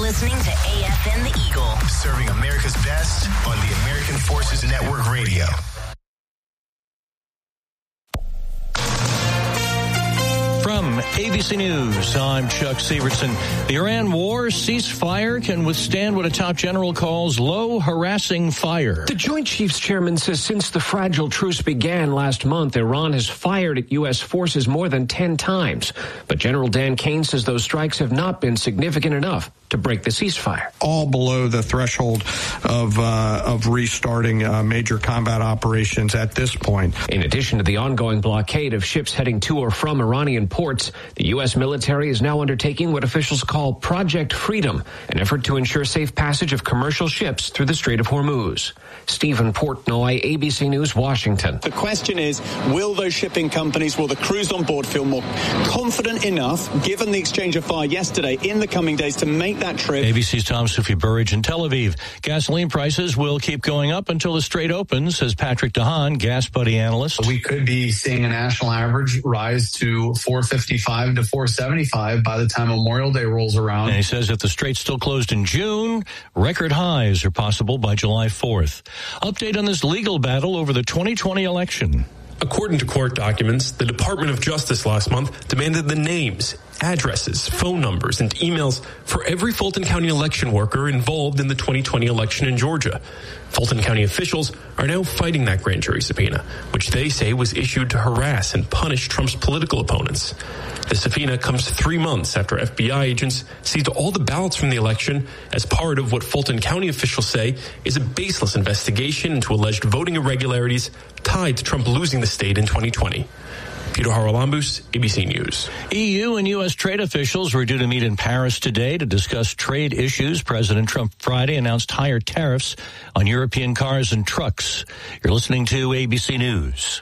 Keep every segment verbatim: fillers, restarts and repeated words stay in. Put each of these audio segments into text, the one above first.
listening to A F N The Eagle. Serving America's best on the American Forces Network Radio. From A B C News, I'm Chuck Severson. The Iran war ceasefire can withstand what a top general calls low harassing fire. The Joint Chiefs chairman says since the fragile truce began last month, Iran has fired at U S forces more than ten times. But General Dan Kane says those strikes have not been significant enough to break the ceasefire. All below the threshold of uh, of restarting uh, major combat operations at this point. In addition to the ongoing blockade of ships heading to or from Iranian ports, the U S military is now undertaking what officials call Project Freedom, an effort to ensure safe passage of commercial ships through the Strait of Hormuz. Stephen Portnoy, A B C News, Washington. The question is, will those shipping companies, will the crews on board feel more confident enough, given the exchange of fire yesterday, in the coming days to make that trip? A B C's Tom Sufi Burridge in Tel Aviv. Gasoline prices will keep going up until the Strait opens, says Patrick DeHaan, Gas Buddy analyst. We could be seeing a national average rise to four fifty-five to four seventy-five by the time Memorial Day rolls around. And he says if the Strait's still closed in June, record highs are possible by July fourth. Update on this legal battle over the twenty twenty election. According to court documents, the Department of Justice last month demanded the names, addresses, phone numbers, and emails for every Fulton County election worker involved in the twenty twenty election in Georgia. Fulton County officials are now fighting that grand jury subpoena, which they say was issued to harass and punish Trump's political opponents. The subpoena comes three months after F B I agents seized all the ballots from the election as part of what Fulton County officials say is a baseless investigation into alleged voting irregularities tied to Trump losing the state in twenty twenty. Peter Haralambous, A B C News. E U and U S trade officials were due to meet in Paris today to discuss trade issues. President Trump Friday announced higher tariffs on European cars and trucks. You're listening to A B C News.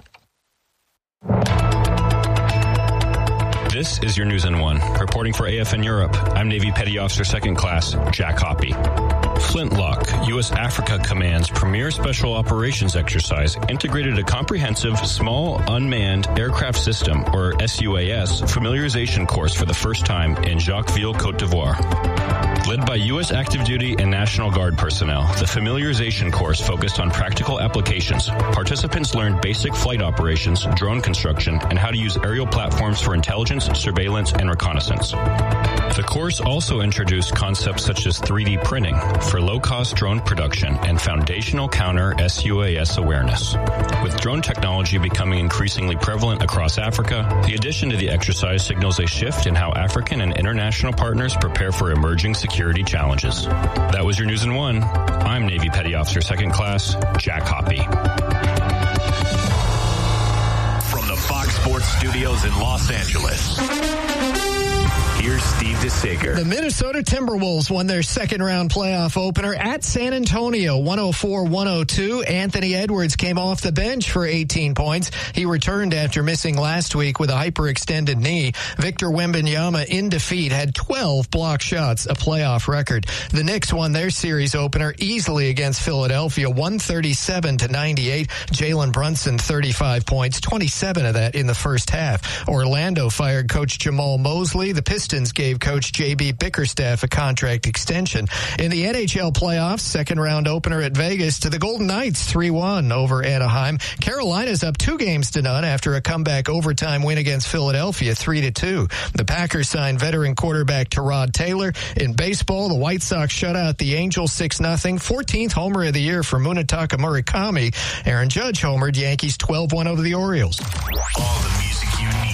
This is your News in One. Reporting for A F N Europe, I'm Navy Petty Officer Second Class Jack Hoppy. Flintlock, U S Africa Command's premier special operations exercise, integrated a comprehensive small unmanned aircraft system, or S U A S, familiarization course for the first time in Jacquesville, Côte d'Ivoire. Led by U S active duty and National Guard personnel, the familiarization course focused on practical applications. Participants learned basic flight operations, drone construction, and how to use aerial platforms for intelligence, surveillance, and reconnaissance. The course also introduced concepts such as three D printing for low-cost drone production and foundational counter S U A S awareness. With drone technology becoming increasingly prevalent across Africa, the addition to the exercise signals a shift in how African and international partners prepare for emerging security challenges. That was your News in One. I'm Navy Petty Officer Second Class Jack Hoppy. From the Fox Sports Studios in Los Angeles, here's Steve DeSager. The Minnesota Timberwolves won their second-round playoff opener at San Antonio, one oh four one oh two. Anthony Edwards came off the bench for eighteen points. He returned after missing last week with a hyperextended knee. Victor Wembanyama, in defeat, had twelve block shots, a playoff record. The Knicks won their series opener easily against Philadelphia, one thirty-seven to ninety-eight. Jalen Brunson, thirty-five points, twenty-seven of that in the first half. Orlando fired Coach Jamal Mosley. The Pistons gave Coach J B Bickerstaff a contract extension. In the N H L playoffs, second round opener at Vegas to the Golden Knights, three one over Anaheim. Carolina's up two games to none after a comeback overtime win against Philadelphia, three to two. The Packers signed veteran quarterback Tyrod Taylor. In baseball, the White Sox shut out the Angels six nothing. fourteenth homer of the year for Munetaka Murakami. Aaron Judge homered. Yankees twelve one over the Orioles. All the music you